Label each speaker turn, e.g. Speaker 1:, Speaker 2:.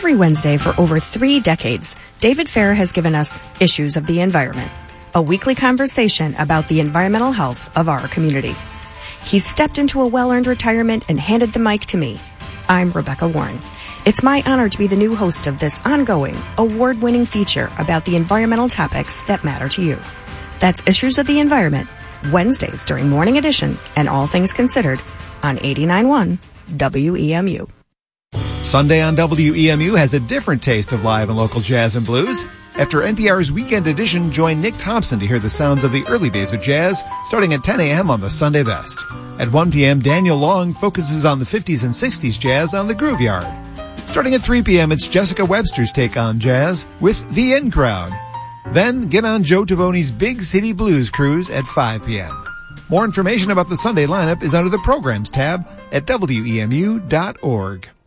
Speaker 1: Every Wednesday for over 3 decades, David Fair has given us Issues of the Environment, a weekly conversation about the environmental health of our community. He stepped into a well-earned retirement and handed the mic to me. I'm Rebecca Warren. It's my honor to be the new host of this ongoing, award-winning feature about the environmental topics that matter to you. That's Issues of the Environment, Wednesdays during Morning Edition and All Things Considered on 89.1 WEMU.
Speaker 2: Sunday on WEMU has a different taste of live and local jazz and blues. After NPR's Weekend Edition, join Nick Thompson to hear the sounds of the early days of jazz, starting at 10 a.m. on the Sunday Best. At 1 p.m., Daniel Long focuses on the 50s and 60s jazz on the Groove Yard. Starting at 3 p.m., it's Jessica Webster's take on jazz with The In Crowd. Then get on Joe Taboni's Big City Blues Cruise at 5 p.m. More information about the Sunday lineup is under the Programs tab at WEMU.org.